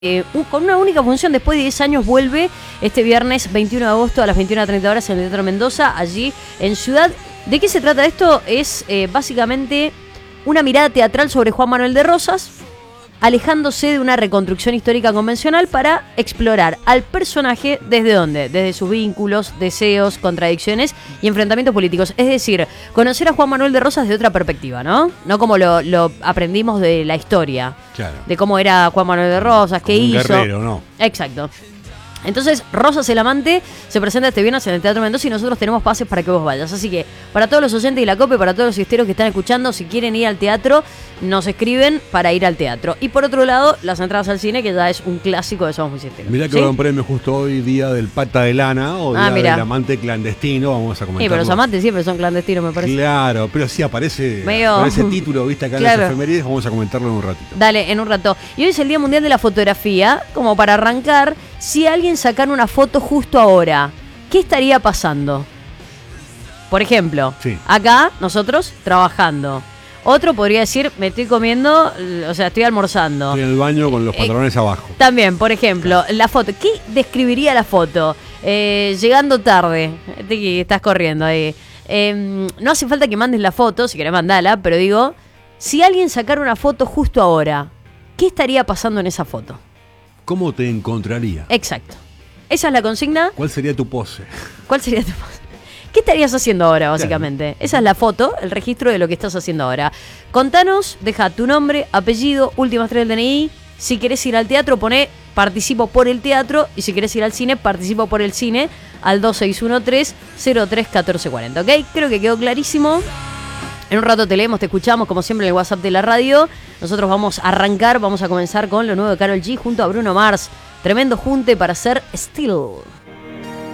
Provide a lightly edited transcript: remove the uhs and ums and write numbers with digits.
con una única función. Después de 10 años vuelve este viernes 21 de agosto a las 21:30 horas en el Teatro Mendoza, allí en Ciudad. ¿De qué se trata esto? Es básicamente una mirada teatral sobre Juan Manuel de Rosas, alejándose de una reconstrucción histórica convencional para explorar al personaje desde dónde, desde sus vínculos, deseos, contradicciones y enfrentamientos políticos. Es decir, conocer a Juan Manuel de Rosas de otra perspectiva, ¿no? No como lo aprendimos de la historia, claro, de cómo era Juan Manuel de Rosas, qué hizo. Guerrero, ¿no? Exacto. Entonces, Rosas el Amante se presenta este viernes en el Teatro Mendoza y nosotros tenemos pases para que vos vayas. Así que, para todos los oyentes de la COPE, para todos los siesteros que están escuchando, si quieren ir al teatro, nos escriben para ir al teatro. Y por otro lado, las entradas al cine, que ya es un clásico de Somos Muy Siesteros. Mirá que va un premio justo hoy, día del pata de lana, o día del amante clandestino, vamos a comentar. Sí, pero los amantes siempre son clandestinos, me parece. Claro, pero sí aparece con ese título, viste, acá claro, en las efemérides, vamos a comentarlo en un ratito. Dale, en un rato. Y hoy es el Día Mundial de la Fotografía, como para arrancar, si alguien sacara una foto justo ahora, ¿qué estaría pasando? Por ejemplo, sí, acá nosotros trabajando. Otro podría decir, me estoy comiendo, o sea, estoy almorzando. Estoy en el baño con los pantalones abajo. También, por ejemplo, la foto. ¿Qué describiría la foto? Llegando tarde, estás corriendo ahí. No hace falta que mandes la foto, si querés mandala, pero digo, si alguien sacara una foto justo ahora, ¿qué estaría pasando en esa foto? ¿Cómo te encontraría? Exacto. Esa es la consigna. ¿Cuál sería tu pose? ¿Cuál sería tu pose? ¿Qué estarías haciendo ahora, básicamente? Claro. Esa es la foto, el registro de lo que estás haciendo ahora. Contanos, deja tu nombre, apellido, últimas 3 del DNI. Si querés ir al teatro, poné participo por el teatro. Y si querés ir al cine, participo por el cine al 2613-031440. ¿Ok? Creo que quedó clarísimo. En un rato te leemos, te escuchamos, como siempre, en el WhatsApp de la radio. Nosotros vamos a arrancar, vamos a comenzar con lo nuevo de Karol G junto a Bruno Mars. Tremendo junte para hacer Still.